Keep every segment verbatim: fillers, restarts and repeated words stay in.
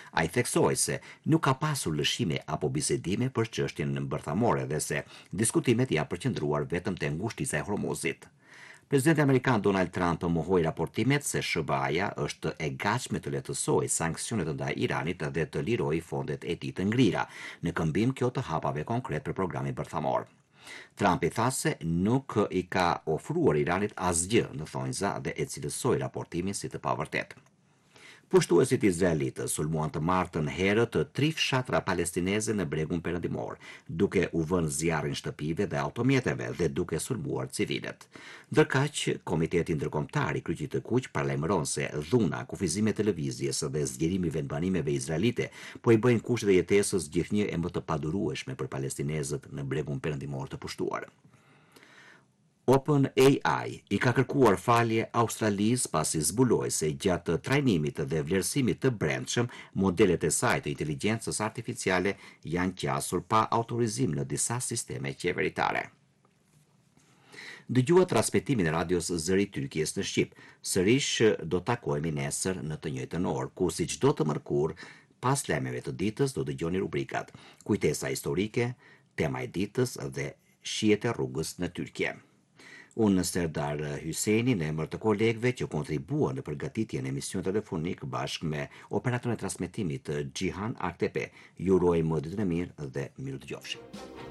Ai theksoi se nuk ka pasur lëshime apo bisedime për çështjen bërthamore dhe se diskutimet janë përqendruar vetëm te ngushtica e Hormuzit. Presidenti amerikan Donald Trump mohoi raportimet se S B A-ja është e gatshme të lehtësojë sanksionet ndaj Iranit dhe të lirojë fondet e tij të ngrira, në këmbim kjo të hapave konkret për programin bërthamor. Trump i tha se nuk i ka ofruar Iranit asgjë në thonjza dhe e cilësoi raportimin si të pavërtet. Pushtuesit izraelitë sulmuan të martën herët të tri fshatra palestineze në bregun perëndimor, duke u vënë zjarrin shtëpive dhe automjeteve dhe duke sulmuar civilet. Ndërkaq, Komiteti Ndërkombëtar i Kryqit të Kuq paralajmëron se dhuna, kufizime televizjes dhe zgjerimi vendbanimeve izraelite po i bëjnë kushtet e jetesës gjithnjë e më të padurueshme për palestinezët në bregun perëndimor të pushtuar. OpenAI i ka kërkuar falje Australisë pasi zbuloi se gjatë trajnimit dhe vlerësimit të brendshëm modelet e saj të inteligjencës artificiale janë qasur pa autorizim në disa sisteme qeveritare. Dëgjuat transmetimin e radios Zëri Tyrkisë në Shqip. Sërish do takohemi nesër në të njëjtën orë, ku si çdo të mërkur, pas lajmeve të ditës do dëgjoni rubrikat Kujtesa historike, tema e ditës dhe shihet e rrugës në Tyrkie. Unë Serdar Hyseni në emër të kolegëve që kontribuan në përgatitjen e emisionit telefonik bashkë me operatorin e transmetimit Gjihan Aktepe. Ju urojmë ditën e mirë dhe miru dëgjofshim.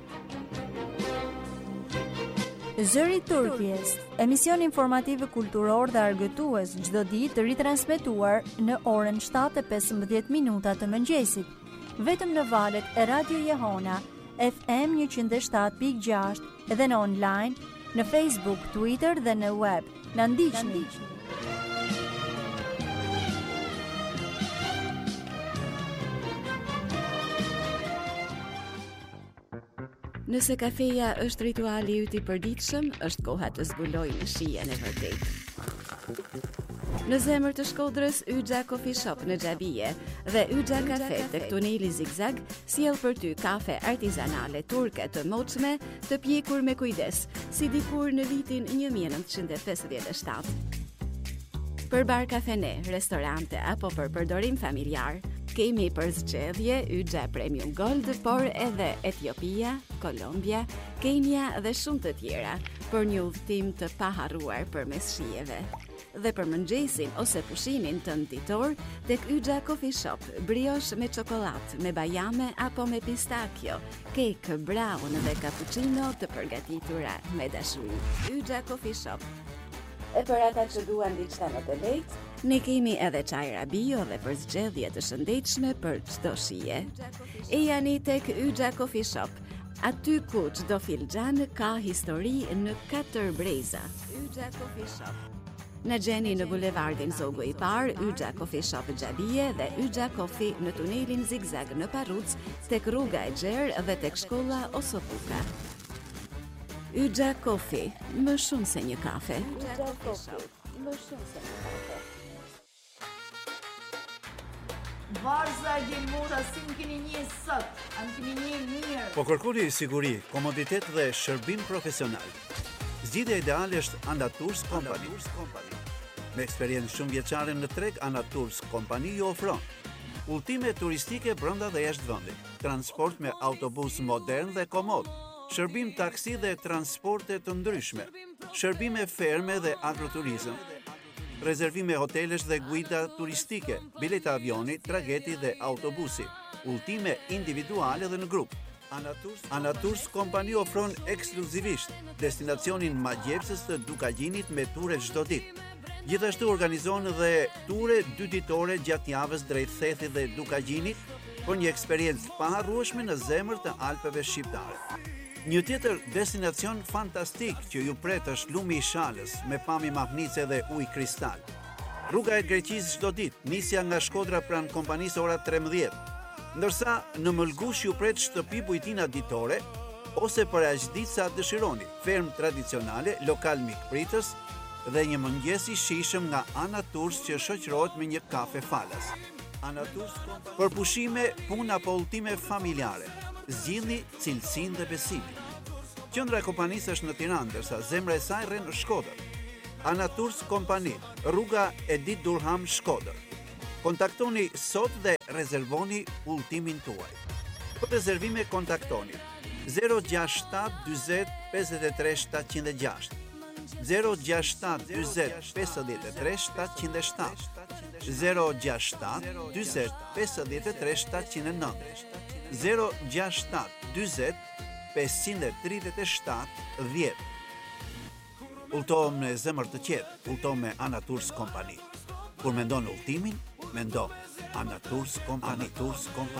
Zëri Turqis, emision informativ kulturor dhe argëtues çdo ditë ritransmetuar në orën shtatë e pesëmbëdhjetë minuta të mëngjesit, vetëm në valët e Radio Jehona, F M njëqind e shtatë pikë gjashtë dhe në online në Facebook, Twitter dhe në web. Na ndiqni. Nëse kafeja është rituali yt i përditshëm, është koha të zbulojmë shijen e vërtetë. Në zemër të Shkodrës, Yxha Coffee Shop në Xhabije dhe Yxha Cafe tek tuneli Zigzag sjell për ty kafe artizanale turke të moçme, të pjekur me kujdes, si dikur në vitin një mijë e nëntëqind e pesëdhjetë e shtatë. Për bar kafene, restorante apo për përdorim familjar, kemi për zgjedhje Yxha Premium Gold, por edhe Etiopia, Kolombia, Kenia dhe shumë të tjera, për një udhëtim të paharruar përmes shijeve. Dhe për mëngjesin ose pushimin tënd ditor, tek Yxha Coffee Shop, brioche me çokollatë, me bajame apo me pistakjo, kek, brown dhe cappuccino të përgatitura me dashuri. Yxha Coffee Shop. E për ata që duan diçka më të lehtë, ne kemi edhe çajra bio dhe për zgjedhje të shëndetshme për çdo shije. E jani tek Yxha Coffee Shop, aty ku çdo filxhan ka histori në katër breza. Yxha Coffee Shop. Në gjeni në bulevardin Zogu i Par, Yxha Coffee Shop Xhabije dhe Yxha Coffee në tunelin Zigzag në Parruc, tek rruga e Gjerë dhe tek shkolla Osopuka. Yxha Coffee, më shumë se një kafe. Yxha Coffee, më shumë se një kafe. Varza Gjelmura, si më keni një sot, a më keni një mirë. Po kërkoni siguri, komoditet dhe shërbim profesional. Zgjidhja ideale është Anatours Company. Me eksperiencë shumë vjeçare në treg, Anatours Company ju ofron udhëtime turistike brenda dhe jashtë vendit, transport me autobus modern dhe komod, shërbim taksi dhe transporte të ndryshme, shërbime ferme dhe agroturizëm, rezervime hotelesh dhe guida turistike, bileta avioni, trageti dhe autobusi, udhëtime individuale dhe në grup. Anatours, Anatours Company ofron ekskluzivisht destinacionin magjepsës të Dukagjinit me ture çdo ditë. Gjithashtu organizon dhe ture dy ditore gjatë javës drejt Thethit dhe Dukagjinit për një eksperiencë paharrueshme në zemër të Alpeve shqiptare. Një tjetër destinacion fantastik që ju pret është Lumi i Shalës me pamje mahnice dhe ujë kristal. Rruga e Greqisë çdo ditë, nisja nga Shkodra pranë kompanisë ora trembëdhjetë. Ndërsa në Mëlgush ju pret shtëpi bujtina ditore ose për aq ditë sa dëshironi, ferm tradicionale, lokal mikpritës dhe një mëngjes i shijshëm nga Anatours që shoqërohet me një kafe falas. Anatours për pushime, punë apo udhëtime familjare. Zgjidhni cilësinë dhe besimin. Qendra e kompanisë është në Tiranë, ndërsa zemra e saj rrin në Shkodër. Anatours Company, rruga Edit Durham, Shkodër. Kontaktoni sot dhe rezervoni udhëtimin tuaj. Për rezervime kontaktoni zero gjasht shtat dyzet pesëdhjetë e tre shtatëqind e gjashtë, zero gjasht shtat dyzet pesëdhjetë e tre shtatëqind e shtatë, zero gjasht shtat dyzet pesëdhjetë e tre shtatëqind e nëntë, zero gjasht shtat dyzet pesëqind e tridhjetë e shtatë dhjetë. Udhëtohem në zemër të qetë, udhëtohem me Anatours Kompani. Kur mendon udhëtimin, mendo Anatours Kompani.